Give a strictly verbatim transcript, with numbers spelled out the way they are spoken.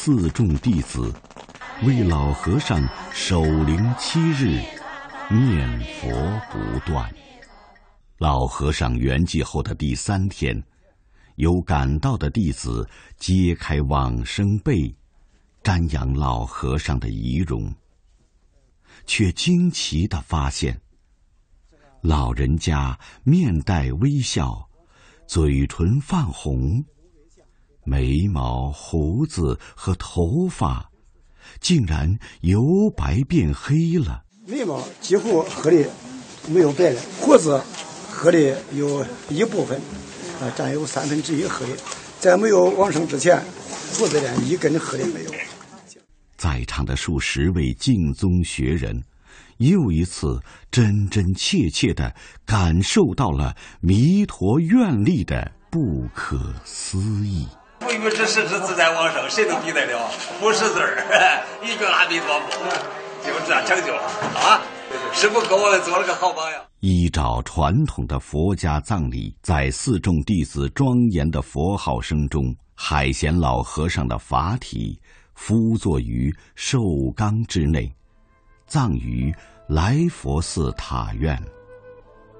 四众弟子为老和尚守灵七日，念佛不断。老和尚圆寂后的第三天，有赶到的弟子揭开往生被，瞻仰老和尚的遗容，却惊奇地发现，老人家面带微笑，嘴唇泛红，眉毛、胡子和头发竟然由白变黑了。 眉毛几乎黑的没有白了，胡子黑的有一部分，啊，占有三分之一黑的。在没有往生之前，胡子连一根黑的没有。 在场的数十位净宗学人，又一次真真切切地感受到了弥陀愿力的不可思议。 不与之实之自在往生，谁能比得了？不识字儿，一句阿弥陀佛，就这样成就了啊！师父给我做了个好榜样。 依照传统的佛家葬礼，在四众弟子庄严的佛号声中，海贤老和尚的法体敷坐于寿缸之内，葬于来佛寺塔院。